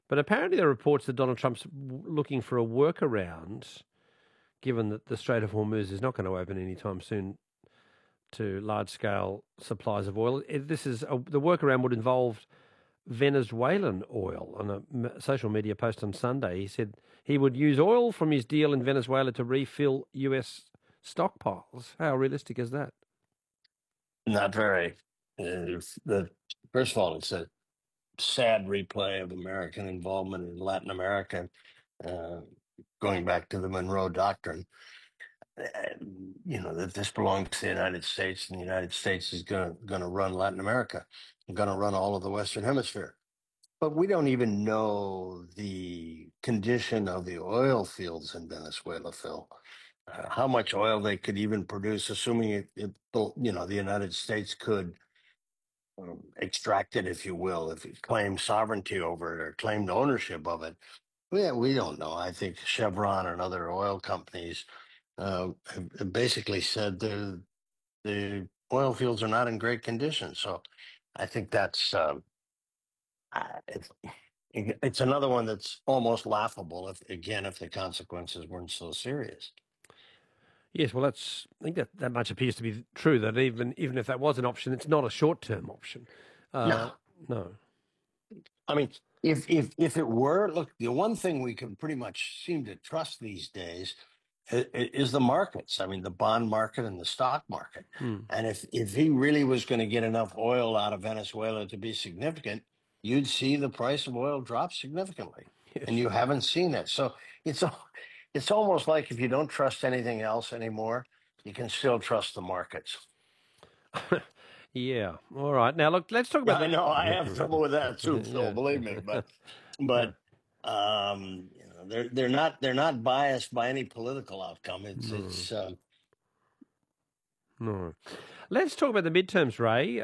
But apparently, there are reports that Donald Trump's looking for a workaround, given that the Strait of Hormuz is not going to open anytime soon to large-scale supplies of oil. The workaround would involve Venezuelan oil. On a social media post on Sunday, he said he would use oil from his deal in Venezuela to refill U.S. stockpiles. How realistic is that? Not very. First of all, it's a sad replay of American involvement in Latin America, uh, going back to the Monroe Doctrine. That this belongs to the United States, and the United States is going to run Latin America, going to run all of the Western Hemisphere. But we don't even know the condition of the oil fields in Venezuela, Phil. How much oil they could even produce, assuming the United States could extract it, if you will, if it claimed sovereignty over it or claimed ownership of it. Yeah, we don't know. I think Chevron and other oil companies have basically said the oil fields are not in great condition. So I think that's it's, it's another one that's almost laughable if the consequences weren't so serious. Yes, well, I think that much appears to be true. That even if that was an option, it's not a short-term option. No, No. I mean, if it were, look, the one thing we can pretty much seem to trust these days is the markets. I mean, the bond market and the stock market. Hmm. And if he really was going to get enough oil out of Venezuela to be significant, you'd see the price of oil drop significantly, and Yes. you haven't seen that. So it's it's almost like if you don't trust anything else anymore, you can still trust the markets. Yeah. All right. Now, look, let's talk Yeah, about I the. know I have trouble with that too, Phil. Yeah. Believe me, Yeah. but they're not biased by any political outcome. It's No. it's No. Let's talk about the midterms, Ray.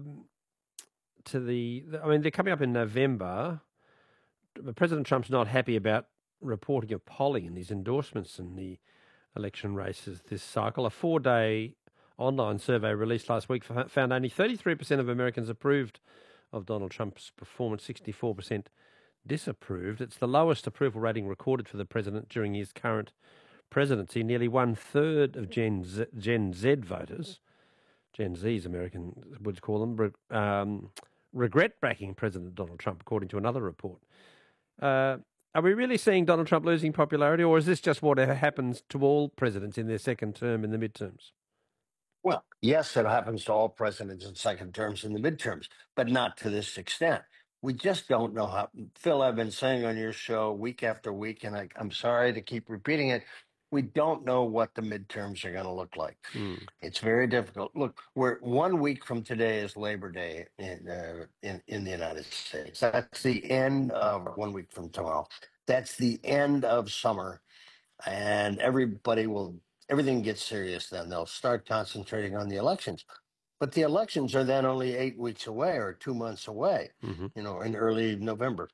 I mean, they're coming up in November. President Trump's not happy about reporting of polling and his endorsements in the election races this cycle. A 4-day online survey released last week found only 33% of Americans approved of Donald Trump's performance, 64% disapproved. It's the lowest approval rating recorded for the president during his current presidency. Nearly one-third of Gen Z voters, Gen Z's American would call them, regret backing President Donald Trump, according to another report. Uh, are we really seeing Donald Trump losing popularity, or is this just what happens to all presidents in their second term in the midterms? well, yes, it happens to all presidents in second terms and the midterms, but not to this extent. We just don't know how. Phil, I've been saying on your show week after week, and I'm sorry to keep repeating it. We don't know what the midterms are going to look like. Hmm. It's very difficult. Look, we're 1 week from today is Labor Day in the United States. That's the end of 1 week from tomorrow. That's the end of summer, and everything gets serious then. They'll start concentrating on the elections. But the elections are then only 8 weeks away or 2 months away, Hmm. in early November.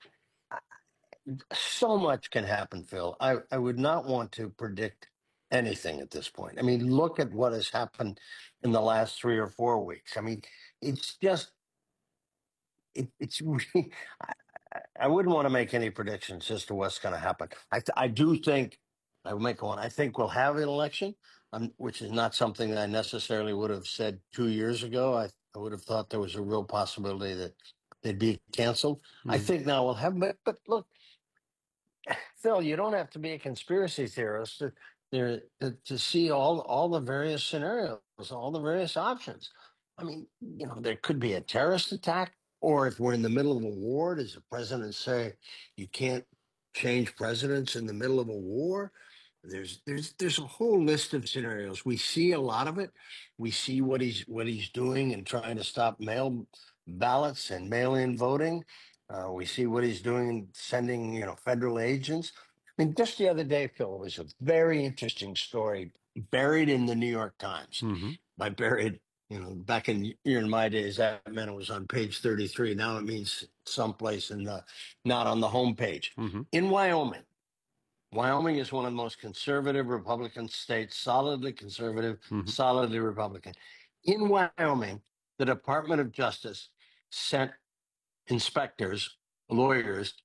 So much can happen, Phil. I would not want to predict anything at this point. I mean, look at what has happened in the last 3 or 4 weeks. I mean, it's just, it's really, I wouldn't want to make any predictions as to what's going to happen. I do think I will make one. I think we'll have an election, which is not something that I necessarily would have said 2 years ago. I would have thought there was a real possibility that they'd be canceled. I Hmm. think now we'll have, but look, Phil, you don't have to be a conspiracy theorist to see all the various scenarios, all the various options. I mean, there could be a terrorist attack, or if we're in the middle of a war, does the president say you can't change presidents in the middle of a war? There's a whole list of scenarios. We see a lot of it. We see what he's doing and trying to stop mail ballots and mail-in voting. We see what he's doing, sending federal agents. I mean, just the other day, Phil, was a very interesting story buried in the New York Times. Hmm. By buried, back in my days, that meant it was on page 33. Now it means someplace not on the home page. Hmm. In Wyoming. Wyoming is one of the most conservative Republican states, solidly conservative, Hmm. solidly Republican. In Wyoming, the Department of Justice sent inspectors, lawyers,